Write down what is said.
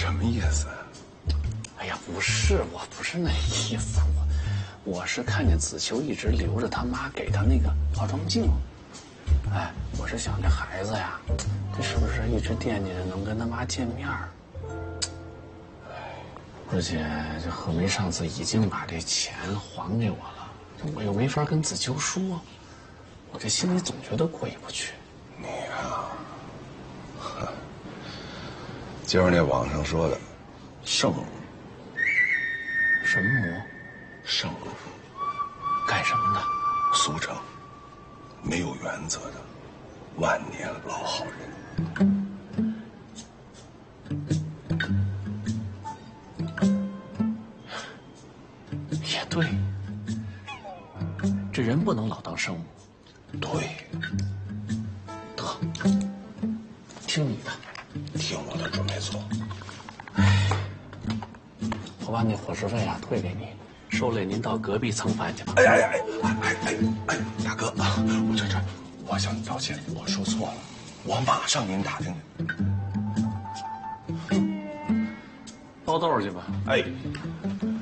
什么意思？ 哎呀，不是，我不是那意思，我是看见子秋一直留着他妈给他那个化妆镜，哎，我是想这孩子呀，这是不是一直惦记着能跟他妈见面儿？而且这贺梅上次已经把这钱还给我了，我又没法跟子秋说，我这心里总觉得过意不去。 你啊，就是那网上说的圣母。 神魔？ 圣母干什么的？ 俗称没有原则的万年老好人。 也对，这人不能老当圣母。 对， 得，听你的， 听我的准没错。 我把那伙食费啊退给你，收了您到隔壁蹭饭去吧。 哎，大哥，我向你道歉，我说错了，我马上给你打听去。 包豆去吧。 哎。